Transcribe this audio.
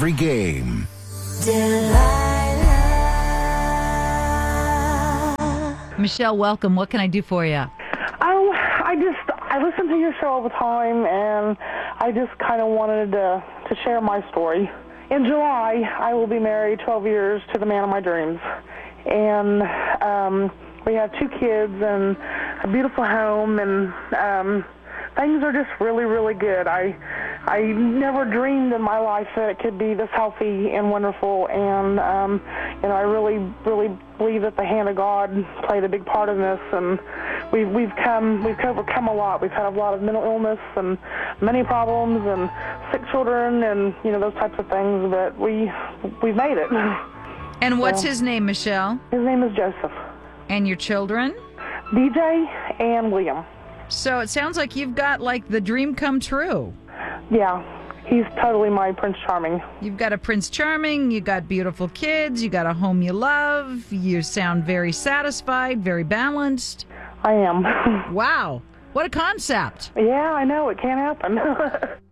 every game. Michelle, welcome. What can I do for you? Oh, I listen to your show all the time, and I just kind of wanted to share my story. In July, I will be married 12 years to the man of my dreams. And we have 2 kids and a beautiful home, and things are just really, really good. I never dreamed in my life that it could be this healthy and wonderful, and I really, really believe that the hand of God played a big part in this, and we've overcome a lot. We've had a lot of mental illness and many problems and sick children and those types of things, but we've made it. And what's his name, Michelle? His name is Joseph. And your children? DJ and William. So it sounds like you've got the dream come true. Yeah, he's totally my Prince Charming. You've got a Prince Charming, you got beautiful kids, you got a home you love, you sound very satisfied, very balanced. I am. Wow, what a concept. Yeah, I know, it can't happen.